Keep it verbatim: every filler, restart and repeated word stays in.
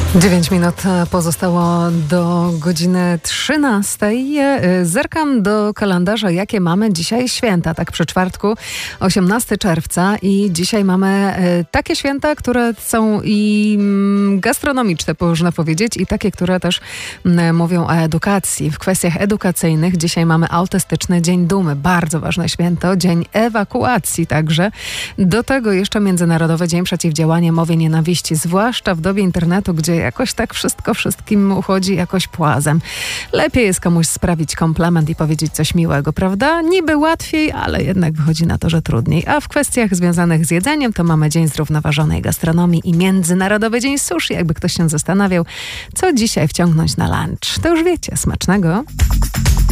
Dziewięć minut pozostało do godziny trzynastej. Zerkam do kalendarza, jakie mamy dzisiaj święta. Tak przy czwartku, osiemnastego czerwca, i dzisiaj mamy takie święta, które są i gastronomiczne, można powiedzieć, i takie, które też mówią o edukacji. W kwestiach edukacyjnych dzisiaj mamy autystyczny Dzień Dumy. Bardzo ważne święto. Dzień ewakuacji także. Do tego jeszcze Międzynarodowy Dzień Przeciwdziałania Mowie Nienawiści, zwłaszcza w dobie internetu, gdzie jakoś tak wszystko wszystkim uchodzi jakoś płazem. Lepiej jest komuś sprawić komplement i powiedzieć coś miłego, prawda? Niby łatwiej, ale jednak wychodzi na to, że trudniej. A w kwestiach związanych z jedzeniem to mamy Dzień Zrównoważonej Gastronomii i Międzynarodowy Dzień Sushi, jakby ktoś się zastanawiał, co dzisiaj wciągnąć na lunch. To już wiecie, smacznego.